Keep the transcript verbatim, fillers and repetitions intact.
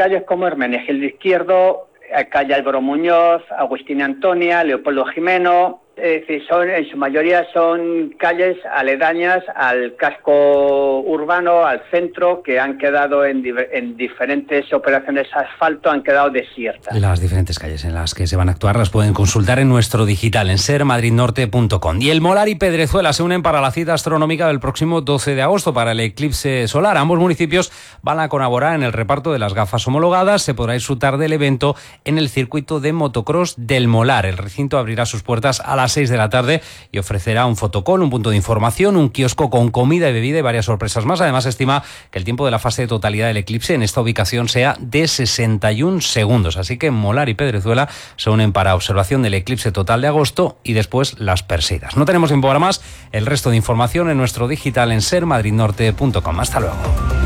calles como Hermenegildo Izquierdo, calle Álvaro Muñoz, Agustina Antonia, Leopoldo Jimeno. Es decir, son, en su mayoría son calles aledañas al casco urbano, al centro, que han quedado en, en diferentes operaciones de asfalto, han quedado desiertas. Las diferentes calles en las que se van a actuar las pueden consultar en nuestro digital, en ser madrid norte punto com. Y el Molar y Pedrezuela se unen para la cita astronómica del próximo doce de agosto para el eclipse solar. Ambos municipios van a colaborar en el reparto de las gafas homologadas. Se podrá disfrutar del evento en el circuito de motocross del Molar. El recinto abrirá sus puertas a las seis de la tarde y ofrecerá un fotocall, un punto de información, un kiosco con comida y bebida y varias sorpresas más. Además, estima que el tiempo de la fase de totalidad del eclipse en esta ubicación sea de sesenta y un segundos. Así que Molar y Pedrezuela se unen para observación del eclipse total de agosto y después las Perseidas. No tenemos tiempo para más. El resto de información en nuestro digital en ser madrid norte punto com. Hasta luego.